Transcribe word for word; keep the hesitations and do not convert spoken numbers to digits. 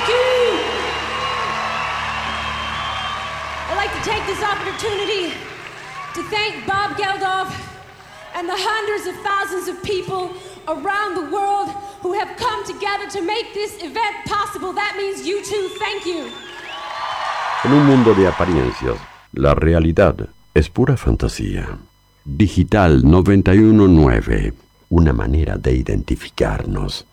Thank you. I'd like to take this opportunity to thank Bob Geldof and the hundreds of thousands of people around the world who have come together to make this event possible. That means you too. Thank you. En un mundo de apariencias, la realidad es pura fantasía. Digital noventa y uno punto nueve, una manera de identificarnos.